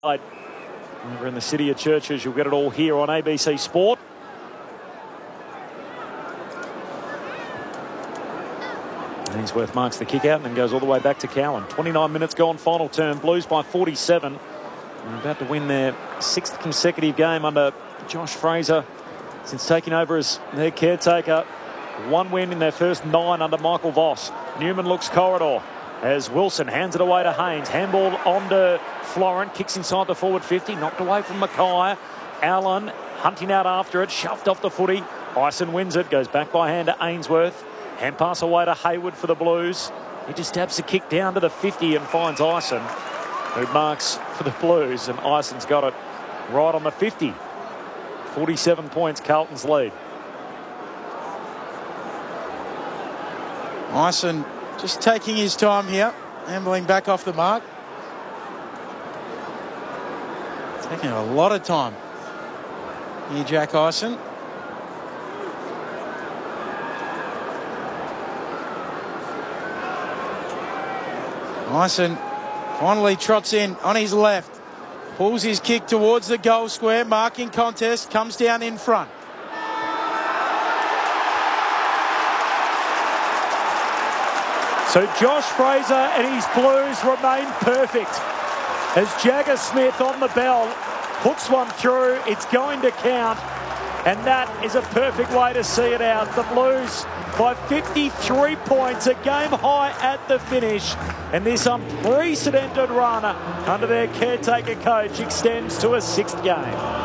Over in the city of Churches. You'll get it all here on ABC Sport. Ainsworth marks the kick out and then goes all the way back to Cowan. 29 minutes gone, final term. Blues by 47. They're about to win their 6th consecutive game under Josh Fraser since taking over as their caretaker. 1 win in their first 9 under Michael Voss. Newman looks corridor as Wilson hands it away to Haynes. Handball onto Florent, kicks inside the forward 50, knocked away from Mackay. Allen hunting out after it, shoved off the footy. Ison wins it, goes back by hand to Ainsworth. Hand pass away to Hayward for the Blues. He just stabs the kick down to the 50 and finds Ison, who marks for the Blues, and Ison's got it right on the 50. 47 points, Carlton's lead. Ison just taking his time here, ambling back off the mark. Taking a lot of time here, Jack Ison. Ison finally trots in on his left, pulls his kick towards the goal square, marking contest, comes down in front. So Josh Fraser and his Blues remain perfect as Jagger Smith on the bell hooks one through. It's going to count, and that is a perfect way to see it out. The Blues by 53 points, a game high at the finish, and this unprecedented run under their caretaker coach extends to a 6th game.